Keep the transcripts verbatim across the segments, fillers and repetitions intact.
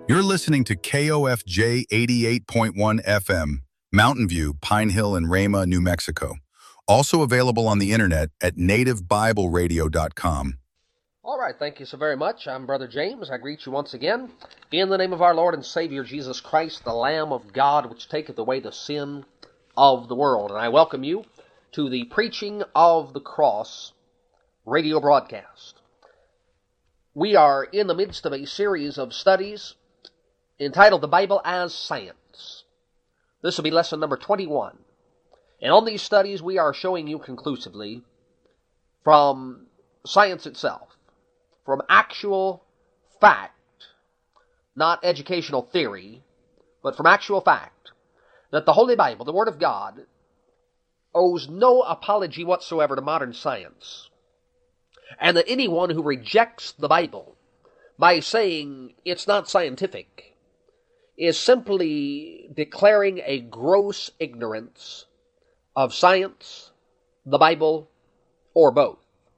You're listening to K O F J eighty-eight point one F M, Mountain View, Pine Hill, and Rama, New Mexico. Also available on the internet at native bible radio dot com. All right, thank you so very much. I'm Brother James. I greet you once again in the name of our Lord and Savior Jesus Christ, the Lamb of God, which taketh away the sin of the world. And I welcome you to the Preaching of the Cross radio broadcast. We are in the midst of a series of studies entitled The Bible as Science. This will be lesson number twenty-one. And on these studies, we are showing you conclusively from science itself, from actual fact, not educational theory, but from actual fact, that the Holy Bible, the Word of God, owes no apology whatsoever to modern science, and that anyone who rejects the Bible by saying it's not scientific is simply declaring a gross ignorance of science, the Bible, or both.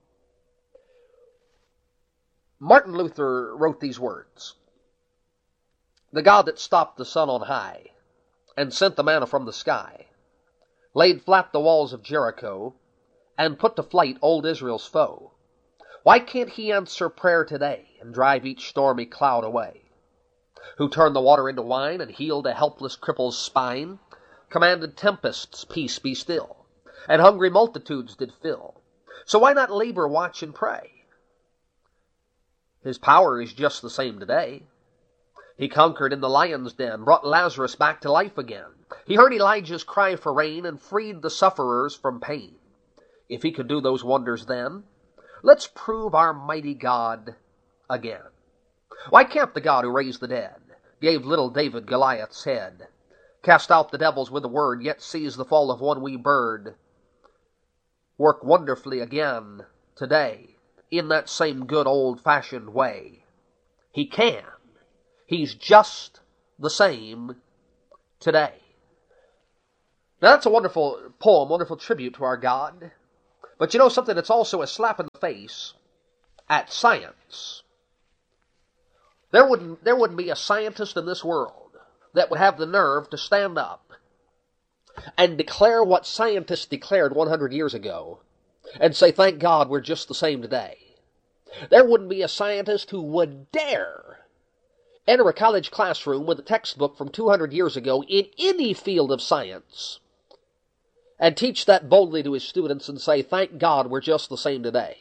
Martin Luther wrote these words: "The God that stopped the sun on high, and sent the manna from the sky, laid flat the walls of Jericho, and put to flight old Israel's foe. Why can't he answer prayer today, and drive each stormy cloud away? Who turned the water into wine, and healed a helpless cripple's spine, commanded tempests, peace be still, and hungry multitudes did fill. So why not labor, watch, and pray? His power is just the same today. He conquered in the lion's den, brought Lazarus back to life again. He heard Elijah's cry for rain and freed the sufferers from pain. If he could do those wonders then, let's prove our mighty God again. Why can't the God who raised the dead, gave little David Goliath's head, cast out the devils with a word, yet sees the fall of one wee bird, work wonderfully again today, in that same good old-fashioned way? He can. He's just the same today." Now that's a wonderful poem, wonderful tribute to our God. But you know something that's also a slap in the face at science? There wouldn't, there wouldn't be a scientist in this world that would have the nerve to stand up and declare what scientists declared one hundred years ago and say, thank God we're just the same today. There wouldn't be a scientist who would dare enter a college classroom with a textbook from two hundred years ago in any field of science and teach that boldly to his students and say, thank God we're just the same today.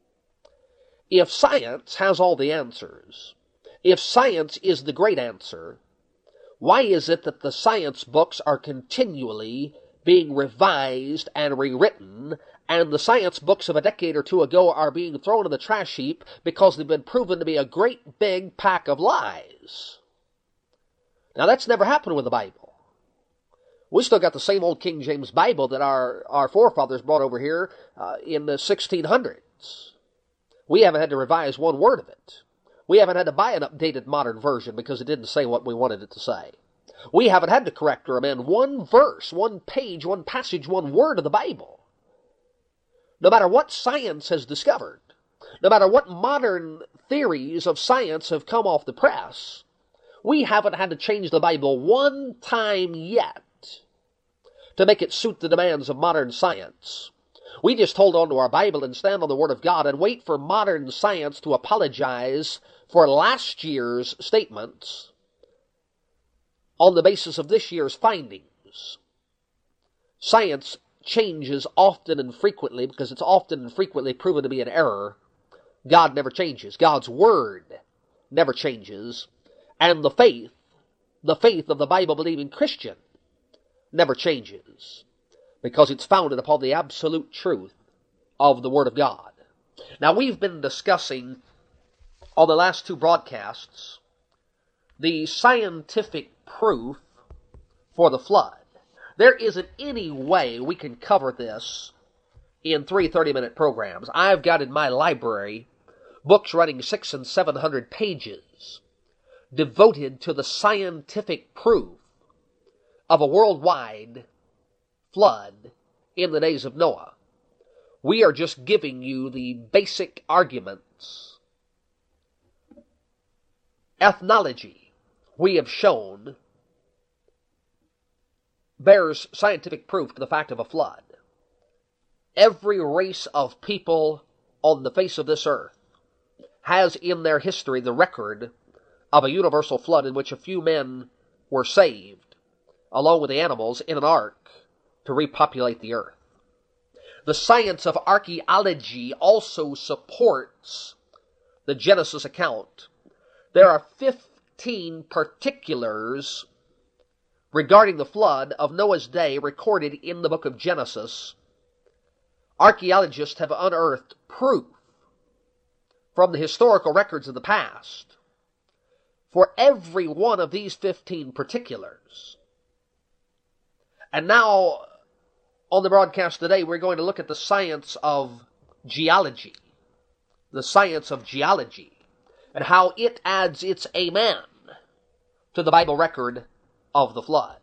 If science has all the answers, if science is the great answer, why is it that the science books are continually being revised and rewritten, and the science books of a decade or two ago are being thrown in the trash heap because they've been proven to be a great big pack of lies? Now, that's never happened with the Bible. We still got the same old King James Bible that our, our forefathers brought over here uh, in the sixteen hundreds. We haven't had to revise one word of it. We haven't had to buy an updated modern version because it didn't say what we wanted it to say. We haven't had to correct or amend one verse, one page, one passage, one word of the Bible. No matter what science has discovered, no matter what modern theories of science have come off the press, we haven't had to change the Bible one time yet to make it suit the demands of modern science. We just hold on to our Bible and stand on the Word of God and wait for modern science to apologize for last year's statements on the basis of this year's findings. Science changes often and frequently because it's often and frequently proven to be an error. God never changes. God's Word never changes. And the faith, the faith of the Bible-believing Christian never changes because it's founded upon the absolute truth of the Word of God. Now, we've been discussing on the last two broadcasts the scientific proof for the flood. There isn't any way we can cover this in three thirty-minute programs. I've got in my library books running six and seven hundred pages devoted to the scientific proof of a worldwide flood in the days of Noah. We are just giving you the basic arguments. Ethnology we have shown bears scientific proof to the fact of a flood. Every race of people on the face of this earth has in their history the record of a universal flood in which a few men were saved, along with the animals, in an ark to repopulate the earth. The science of archaeology also supports the Genesis account. There are fifteen particulars regarding the flood of Noah's day recorded in the book of Genesis. Archaeologists have unearthed proof from the historical records of the past for every one of these fifteen particulars. And now, on the broadcast today, we're going to look at the science of geology. The science of geology, and how it adds its amen to the Bible record of the flood.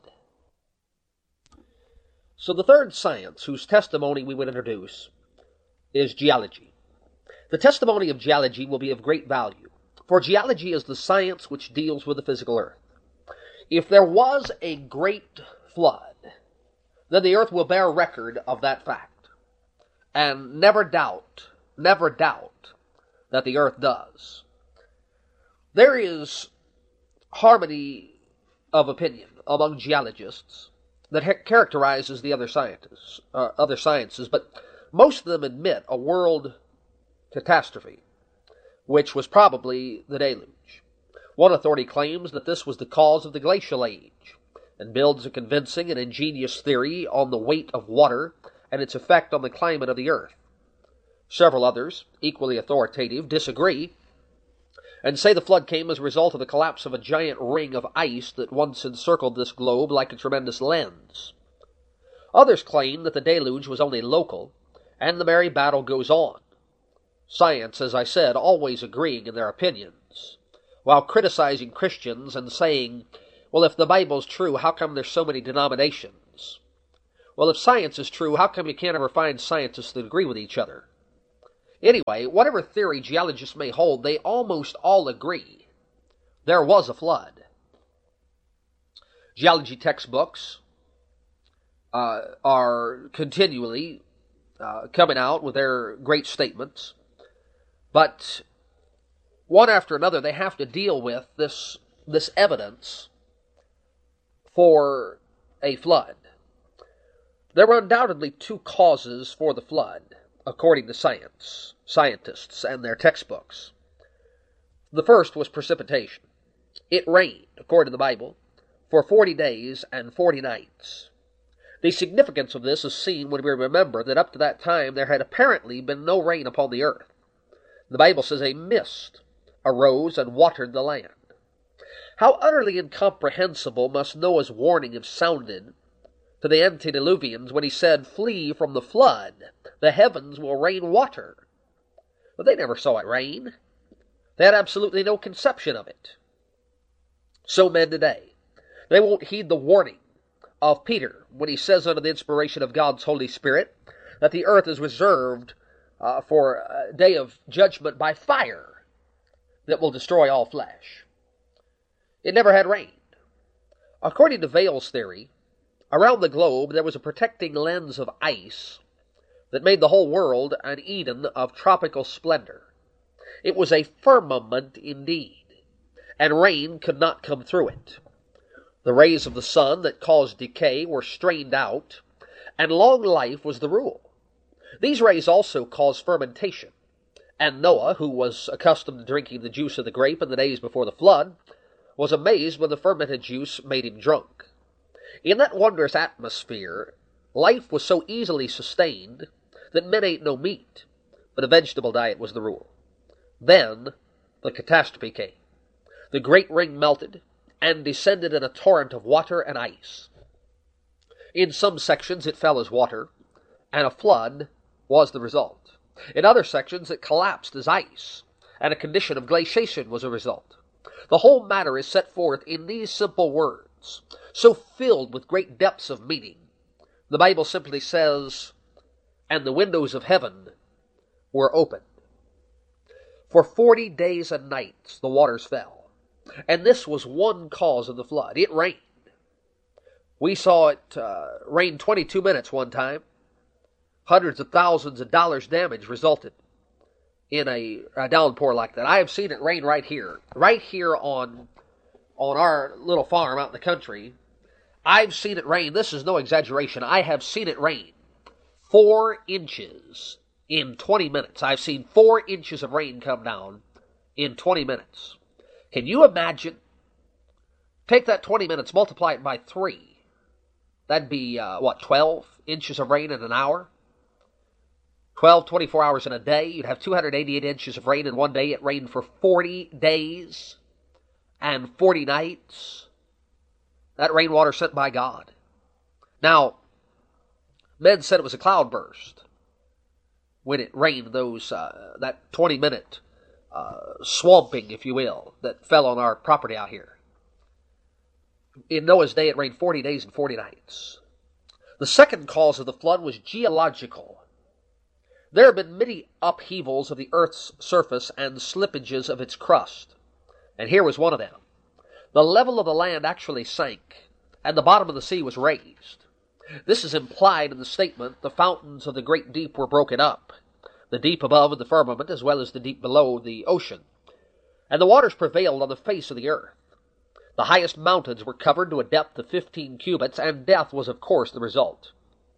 So the third science, whose testimony we would introduce, is geology. The testimony of geology will be of great value, for geology is the science which deals with the physical earth. If there was a great flood, then the earth will bear record of that fact, and never doubt, never doubt that the earth does. There is harmony of opinion among geologists that ha- characterizes the other scientists, uh, other sciences, but most of them admit a world catastrophe, which was probably the deluge. One authority claims that this was the cause of the glacial age, and builds a convincing and ingenious theory on the weight of water and its effect on the climate of the earth. Several others, equally authoritative, disagree and say the flood came as a result of the collapse of a giant ring of ice that once encircled this globe like a tremendous lens. Others claim that the deluge was only local, and the merry battle goes on. Science, as I said, always agreeing in their opinions, while criticizing Christians and saying, well, if the Bible's true, how come there's so many denominations? Well, if science is true, how come you can't ever find scientists that agree with each other? Anyway, whatever theory geologists may hold, they almost all agree there was a flood. Geology textbooks uh, are continually uh, coming out with their great statements, but one after another they have to deal with this, this evidence for a flood. There were undoubtedly two causes for the flood, according to science, scientists and their textbooks. The first was precipitation. It rained, according to the Bible, for forty days and forty nights. The significance of this is seen when we remember that up to that time there had apparently been no rain upon the earth. The Bible says a mist arose and watered the land. How utterly incomprehensible must Noah's warning have sounded to the antediluvians when he said, "Flee from the flood, the heavens will rain water." But they never saw it rain. They had absolutely no conception of it. So men today, they won't heed the warning of Peter when he says under the inspiration of God's Holy Spirit that the earth is reserved uh, for a day of judgment by fire that will destroy all flesh. It never had rained. According to Vail's theory, around the globe there was a protecting lens of ice that made the whole world an Eden of tropical splendor. It was a firmament indeed, and rain could not come through it. The rays of the sun that caused decay were strained out, and long life was the rule. These rays also caused fermentation, and Noah, who was accustomed to drinking the juice of the grape in the days before the flood, was amazed when the fermented juice made him drunk. In that wondrous atmosphere, life was so easily sustained that men ate no meat, but a vegetable diet was the rule. Then the catastrophe came. The great ring melted and descended in a torrent of water and ice. In some sections it fell as water, and a flood was the result. In other sections it collapsed as ice, and a condition of glaciation was a result. The whole matter is set forth in these simple words, so filled with great depths of meaning. The Bible simply says, "And the windows of heaven were opened." For forty days and nights the waters fell. And this was one cause of the flood. It rained. We saw it uh, rain twenty-two minutes one time. Hundreds of thousands of dollars damage resulted in a, a downpour like that. I have seen it rain right here. Right here on, on our little farm out in the country. I've seen it rain. This is no exaggeration. I have seen it rain four inches in twenty minutes. I've seen four inches of rain come down in twenty minutes. Can you imagine? Take that twenty minutes, multiply it by three. That'd be, uh, what, twelve inches of rain in an hour? twelve, twenty-four hours in a day. You'd have two hundred eighty-eight inches of rain in one day. It rained for forty days and forty nights. That rainwater sent by God. Now, men said it was a cloudburst when it rained those, uh, that twenty-minute uh, swamping, if you will, that fell on our property out here. In Noah's day, it rained forty days and forty nights. The second cause of the flood was geological. There have been many upheavals of the earth's surface and slippages of its crust, and here was one of them. The level of the land actually sank, and the bottom of the sea was raised. This is implied in the statement, the fountains of the great deep were broken up, the deep above the firmament as well as the deep below the ocean, and the waters prevailed on the face of the earth. The highest mountains were covered to a depth of fifteen cubits, and death was, of course, the result.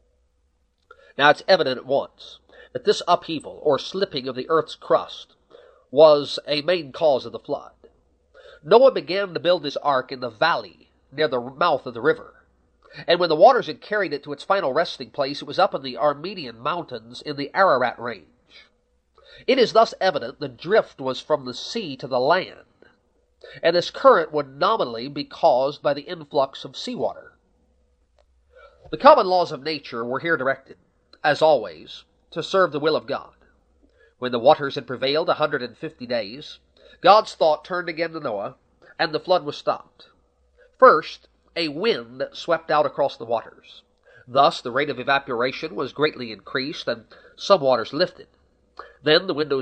Now, it's evident at once that this upheaval, or slipping of the earth's crust, was a main cause of the flood. Noah began to build his ark in the valley near the mouth of the river, and when the waters had carried it to its final resting place, it was up in the Armenian mountains in the Ararat range. It is thus evident the drift was from the sea to the land, and this current would nominally be caused by the influx of seawater. The common laws of nature were here directed, as always, to serve the will of God. When the waters had prevailed a hundred and fifty days, God's thought turned again to Noah, and the flood was stopped. First, a wind swept out across the waters. Thus the rate of evaporation was greatly increased, and some waters lifted. Then the windows